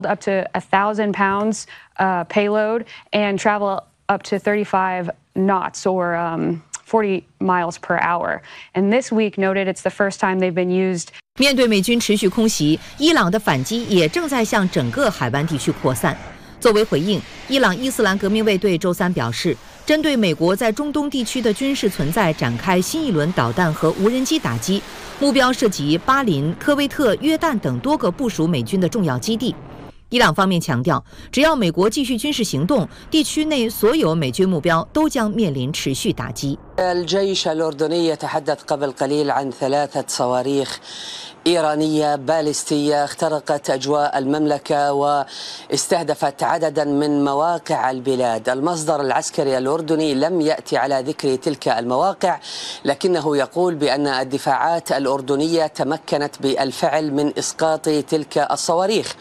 up to 1,000 pounds payload and travel up to 35 knots or 40 miles per hour. And this week noted it's the first time they've been used. 面对美军持续空袭，伊朗的反击也正在向整个海湾地区扩散。作为回应，伊朗伊斯兰革命卫队周三表示，针对美国在中东地区的军事存在展开新一轮导弹和无人机打击，目标涉及巴林、科威特、约旦等多个部署美军的重要基地。伊朗方面强调，只要美国继续军事行动，地区内所有美军目标都将面临持续打击。 الجيش الأردني يتحدث قبل قليل عن 3 صواريخ إيرانية باليستية اخترقت أجواء المملكة واستهدفت عددا من مواقع البلاد. المصدر العسكري الأردني لم يأتي على ذكر تلك المواقع، لكنه يقول بأن الدفاعات الأردنية تمكنت بالفعل من إسقاط تلك الصواريخ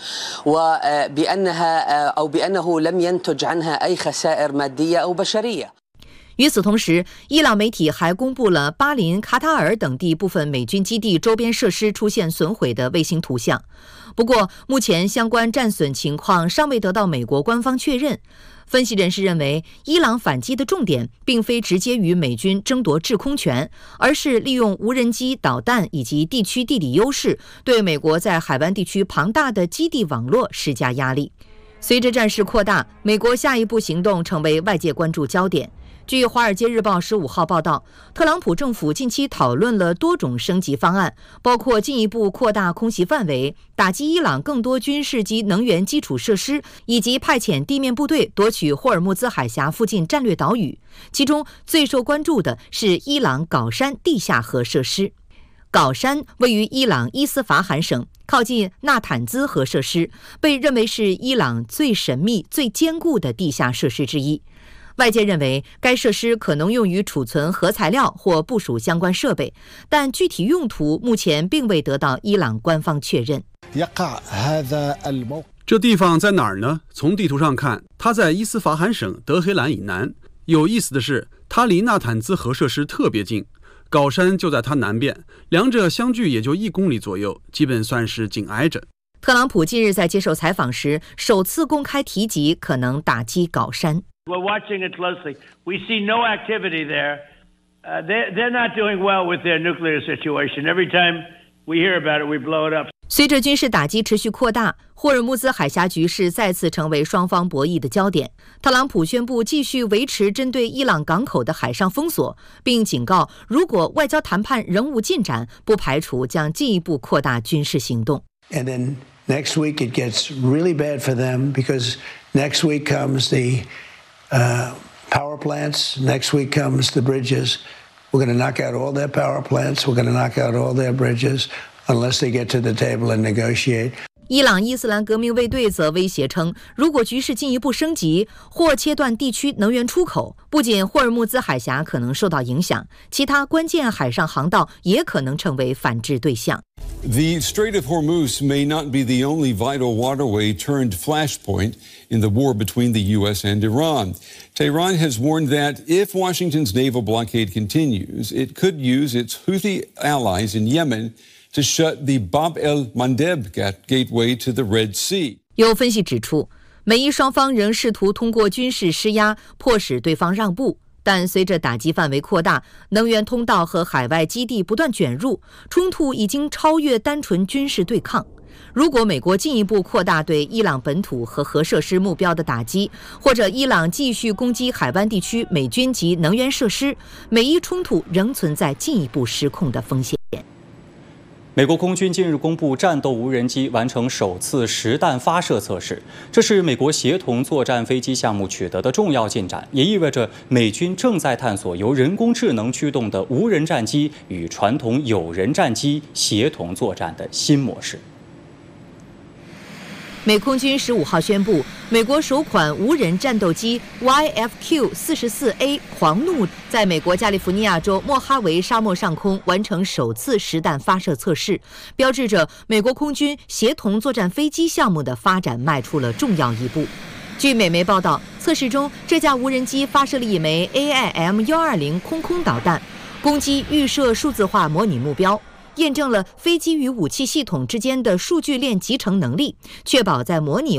بأنه لم ينتج عنها أي خسائر مادية أو بشرية。 与此同时，伊朗媒体还公布了巴林、卡塔尔等地部分美军基地周边设施出现损毁的卫星图像。不过，目前相关战损情况尚未得到美国官方确认。分析人士认为，伊朗反击的重点并非直接与美军争夺制空权，而是利用无人机、导弹以及地区地理优势，对美国在海湾地区庞大的基地网络施加压力。随着战事扩大，美国下一步行动成为外界关注焦点。据《华尔街日报》15号报道，特朗普政府近期讨论了多种升级方案，包括进一步扩大空袭范围、打击伊朗更多军事及能源基础设施，以及派遣地面部队夺取霍尔木兹海峡附近战略岛屿。其中最受关注的是伊朗皋山地下核设施。皋山位于伊朗伊斯法罕省，靠近纳坦兹核设施，被认为是伊朗最神秘、最坚固的地下设施之一。外界认为该设施可能用于储存核材料或部署相关设备，但具体用途目前并未得到伊朗官方确认。 这地方在哪儿呢？从地图上看，它在伊斯法罕省德黑兰以南。有意思的是，它离纳坦兹核设施特别近，皋山就在它南边，两者相距也就1公里左右，基本算是紧挨着。 特朗普近日在接受采访时，首次公开提及可能打击皋山。 We're watching it closely. We see no activity there. They're not doing well with their nuclear situation. Every time we hear about it, we blow it up. 随着军事打击持续扩大，霍尔木兹海峡局势再次成为双方博弈的焦点。特朗普宣布继续维持针对伊朗港口的海上封锁，并警告，如果外交谈判仍无进展，不排除将进一步扩大军事行动。 And then next week it gets really bad for them because next week comes the power plants. Next week comes the bridges. We're going to knock out all their power plants. We're going to knock out all their bridges unless they get to the table and negotiate. 伊朗伊斯兰革命卫队则威胁称，如果局势进一步升级或切断地区能源出口，不仅霍尔木兹海峡可能受到影响，其他关键海上航道也可能成为反制对象。 The Strait of Hormuz may not be the only vital waterway turned flashpoint in the war between the U.S. and Iran. Tehran has warned that if Washington's naval blockade continues, it could use its Houthi allies in Yemen to shut the Bab el-Mandeb gateway to the Red Sea. 有分析指出，美伊双方仍试图通过军事施压迫使对方让步，但随着打击范围扩大，能源通道和海外基地不断卷入，冲突已经超越单纯军事对抗。如果美国进一步扩大对伊朗本土和核设施目标的打击，或者伊朗继续攻击海湾地区美军及能源设施，美伊冲突仍存在进一步失控的风险。 美国空军近日公布战斗无人机完成首次实弹发射测试，这是美国协同作战飞机项目取得的重要进展，也意味着美军正在探索由人工智能驱动的无人战机与传统有人战机协同作战的新模式。 美空军15号宣布，美国首款无人战斗机 YFQ-44A 狂怒在美国加利福尼亚州莫哈维沙漠上空完成首次实弹发射测试，标志着美国空军协同作战飞机项目的发展迈出了重要一步。据美媒报道，测试中这架无人机发射了一枚 AIM-120空导弹，攻击预设数字化模拟目标。 验证了飞机与武器系统之间的数据链集成能力，确保在模拟